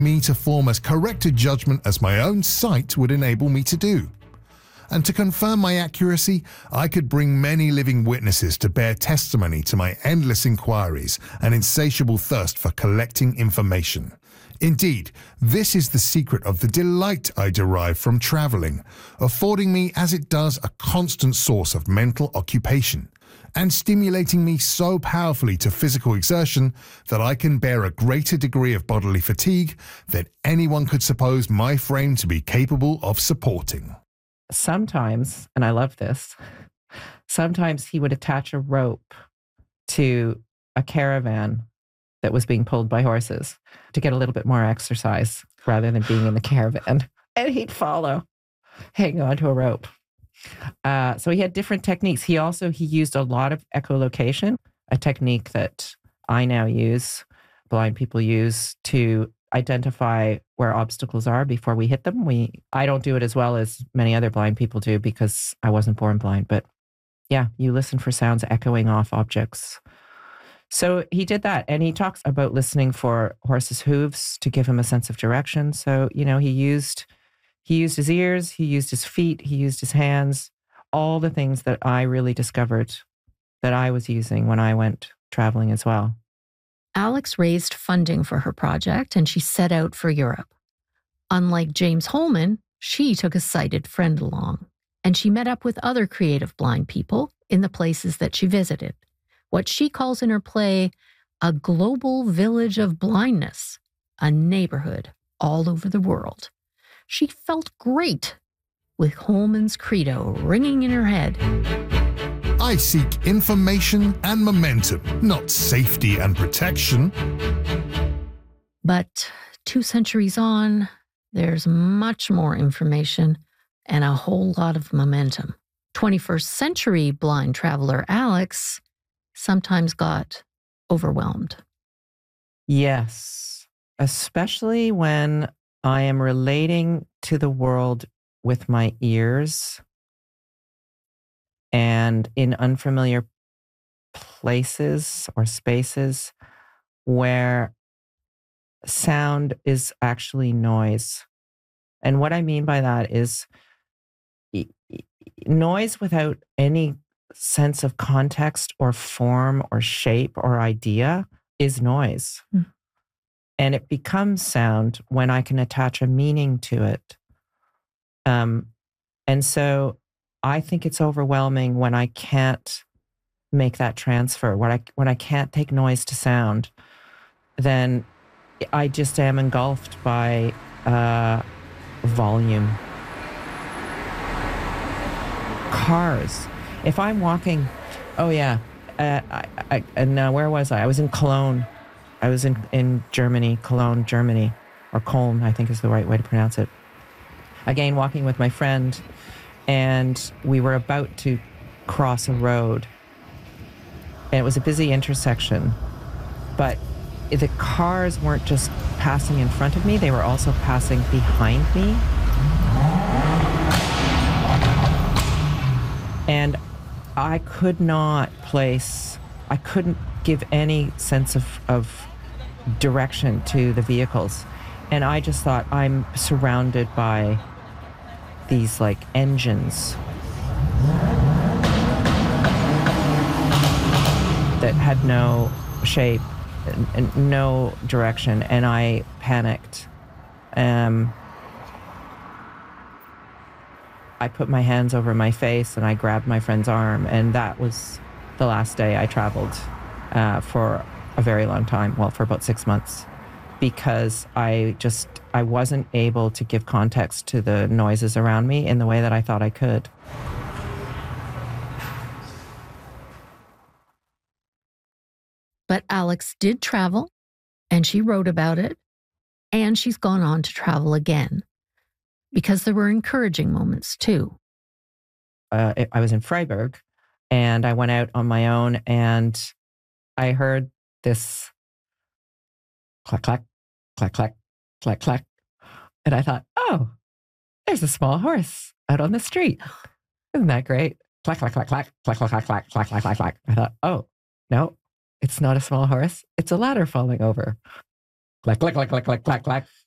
me to form as correct a judgment as my own sight would enable me to do. And to confirm my accuracy, I could bring many living witnesses to bear testimony to my endless inquiries and insatiable thirst for collecting information. Indeed, this is the secret of the delight I derive from traveling, affording me as it does a constant source of mental occupation, and stimulating me so powerfully to physical exertion that I can bear a greater degree of bodily fatigue than anyone could suppose my frame to be capable of supporting. Sometimes, and I love this, sometimes he would attach a rope to a caravan that was being pulled by horses to get a little bit more exercise rather than being in the caravan. And he'd follow, hang on to a rope. So he had different techniques. He used a lot of echolocation, a technique that I now use, blind people use to identify where obstacles are before we hit them. I don't do it as well as many other blind people do because I wasn't born blind, but yeah, you listen for sounds echoing off objects. So he did that, and he talks about listening for horses' hooves to give him a sense of direction. So, he used his ears, he used his feet, he used his hands, all the things that I really discovered that I was using when I went traveling as well. Alex raised funding for her project and she set out for Europe. Unlike James Holman, she took a sighted friend along, and she met up with other creative blind people in the places that she visited. What she calls in her play, a global village of blindness, a neighborhood all over the world. She felt great with Holman's credo ringing in her head. I seek information and momentum, not safety and protection. But 2 centuries on, there's much more information and a whole lot of momentum. 21st century blind traveler Alex sometimes got overwhelmed. Yes, especially when I am relating to the world with my ears and in unfamiliar places or spaces where sound is actually noise. And what I mean by that is noise without any sense of context or form or shape or idea is noise. And it becomes sound when I can attach a meaning to it. And so I think it's overwhelming when I can't make that transfer, when I can't take noise to sound, then I just am engulfed by volume. Cars. If I'm walking, where was I? I was in Cologne. I was in Germany, Cologne, Germany, or Köln, I think is the right way to pronounce it. Again, walking with my friend, and we were about to cross a road. And it was a busy intersection, but the cars weren't just passing in front of me, they were also passing behind me. And I couldn't give any sense of direction to the vehicles. And I just thought, I'm surrounded by these like engines that had no shape and no direction. And I panicked. I put my hands over my face and I grabbed my friend's arm. And that was the last day I traveled for a very long time. Well, for about 6 months. Because I wasn't able to give context to the noises around me in the way that I thought I could. But Alex did travel, and she wrote about it, and she's gone on to travel again, because there were encouraging moments too. I was in Freiburg, and I went out on my own, and I heard this clack, clack, clack, clack, clack, clack. And I thought, oh, there's a small horse out on the street. Isn't that great? Clack, clack, clack, clack, clack, clack, clack, clack, clack, clack, clack, clack. I thought, oh, no, it's not a small horse. It's a ladder falling over. Clack, clack, clack, clack, clack, clack, clack.